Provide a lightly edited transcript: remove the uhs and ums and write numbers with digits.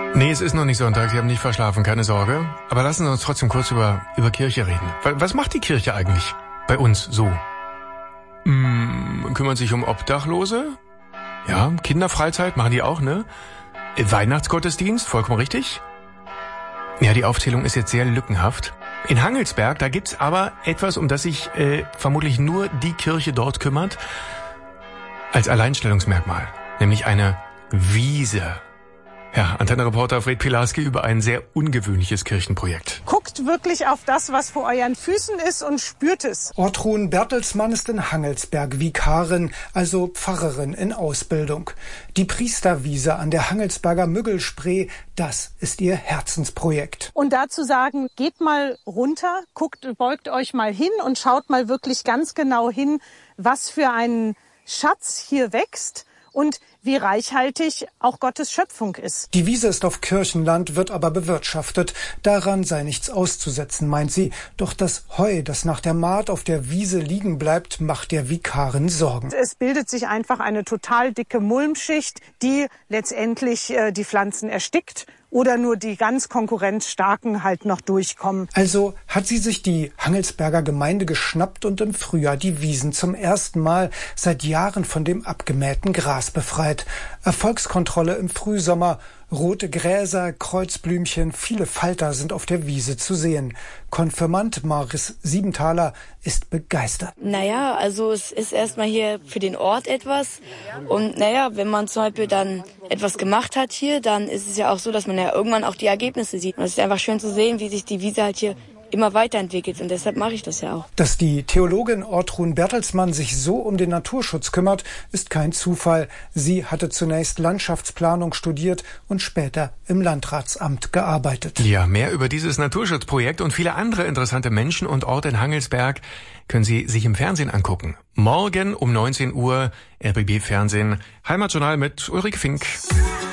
Nee, es ist noch nicht Sonntag, Sie haben nicht verschlafen, keine Sorge. Aber lassen Sie uns trotzdem kurz über Kirche reden. Was macht die Kirche eigentlich bei uns so? Kümmern sich um Obdachlose? Ja, Kinderfreizeit machen die auch, ne? Weihnachtsgottesdienst, vollkommen richtig. Ja, die Aufzählung ist jetzt sehr lückenhaft. In Hangelsberg, da gibt's aber etwas, um das sich vermutlich nur die Kirche dort kümmert, als Alleinstellungsmerkmal, nämlich eine Wiese. Ja, Antenne-Reporter Fred Pilarski über ein sehr ungewöhnliches Kirchenprojekt. Guckt wirklich auf das, was vor euren Füßen ist und spürt es. Ortrun Bertelsmann ist in Hangelsberg Vikarin, also Pfarrerin in Ausbildung. Die Priesterwiese an der Hangelsberger Müggelspree, das ist ihr Herzensprojekt. Und dazu sagen, geht mal runter, beugt euch mal hin und schaut mal wirklich ganz genau hin, was für ein Schatz hier wächst und wie reichhaltig auch Gottes Schöpfung ist. Die Wiese ist auf Kirchenland, wird aber bewirtschaftet. Daran sei nichts auszusetzen, meint sie. Doch das Heu, das nach der Mahd auf der Wiese liegen bleibt, macht der Vikarin Sorgen. Es bildet sich einfach eine total dicke Mulmschicht, die letztendlich die Pflanzen erstickt oder nur die ganz konkurrenzstarken halt noch durchkommen. Also hat sie sich die Hangelsberger Gemeinde geschnappt und im Frühjahr die Wiesen zum ersten Mal seit Jahren von dem abgemähten Gras befreit. Erfolgskontrolle im Frühsommer. Rote Gräser, Kreuzblümchen, viele Falter sind auf der Wiese zu sehen. Konfirmand Maris Siebenthaler ist begeistert. Naja, also es ist erstmal hier für den Ort etwas. Und naja, wenn man zum Beispiel dann etwas gemacht hat hier, dann ist es ja auch so, dass man ja irgendwann auch die Ergebnisse sieht. Und es ist einfach schön zu sehen, wie sich die Wiese halt hier immer weiterentwickelt und deshalb mache ich das ja auch. Dass die Theologin Ortrun Bertelsmann sich so um den Naturschutz kümmert, ist kein Zufall. Sie hatte zunächst Landschaftsplanung studiert und später im Landratsamt gearbeitet. Ja, mehr über dieses Naturschutzprojekt und viele andere interessante Menschen und Orte in Hangelsberg können Sie sich im Fernsehen angucken. Morgen um 19 Uhr, RBB Fernsehen, Heimatjournal mit Ulrike Fink.